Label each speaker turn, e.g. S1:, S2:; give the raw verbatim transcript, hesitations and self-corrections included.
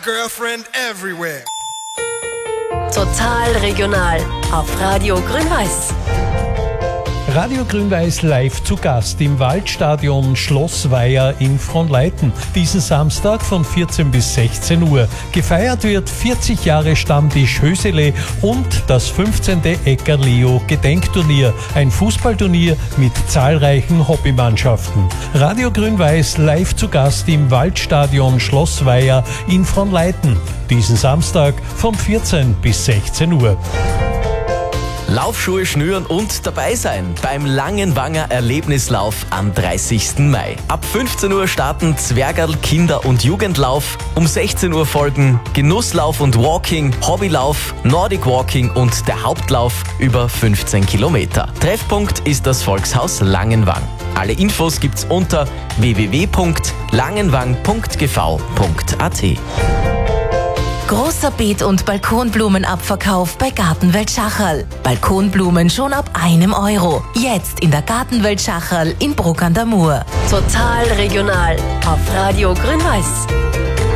S1: girlfriend everywhere.
S2: Total regional auf Radio Grün-Weiß.
S3: Radio Grün-Weiß live zu Gast im Waldstadion Schloss Weiher in Fronleiten. Diesen Samstag von vierzehn bis sechzehn Uhr. Gefeiert wird vierzig Jahre Stammtisch Hösele und das fünfzehnte Ecker-Leo Gedenkturnier. Ein Fußballturnier mit zahlreichen Hobbymannschaften. Radio Grün-Weiß live zu Gast im Waldstadion Schloss Weiher in Fronleiten. Diesen Samstag von vierzehn bis sechzehn Uhr.
S4: Laufschuhe schnüren und dabei sein beim Langenwanger Erlebnislauf am dreißigsten Mai. Ab fünfzehn Uhr starten Zwergerl Kinder- und Jugendlauf. Um sechzehn Uhr folgen Genusslauf und Walking, Hobbylauf, Nordic Walking und der Hauptlauf über fünfzehn Kilometer. Treffpunkt ist das Volkshaus Langenwang. Alle Infos gibt's unter w w w punkt langenwang punkt g v punkt a t.
S5: Großer Beet- und Balkonblumenabverkauf bei Gartenwelt Schacherl. Balkonblumen schon ab einem Euro. Jetzt in der Gartenwelt Schacherl in Bruck an der Mur.
S2: Total regional auf Radio Grün-Weiß.